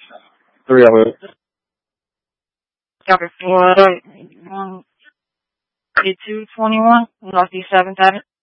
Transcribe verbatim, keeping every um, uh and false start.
three of it. Copy for one eighty-two twenty-one, Northeast seventh Avenue.